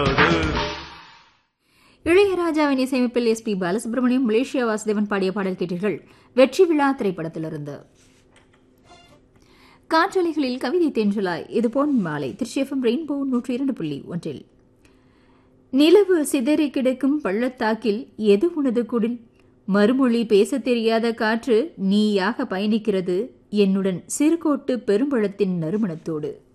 இளையராஜாவின் இசையமைப்பில் S P. Balasubramaniam, Malaysia Vasudevan பாடிய பாடல் கேட்டீர்கள். வெற்றி விழா திரைப்படத்திலிருந்து. காற்றலைகளில் கவிதை தென்றலாய் இது பொன் மாலை. Trichy FM rainbow 102.1. நிலவு சிதறி கிடக்கும் பள்ளத்தாக்கில் எது உனது குடில்? மறுமொழி பேசத் தெரியாத காற்று நீயாக பயணிக்கிறது என்னுடன் சிறுகோட்டு பெரும்பழத்தின் நறுமணத்தோடு.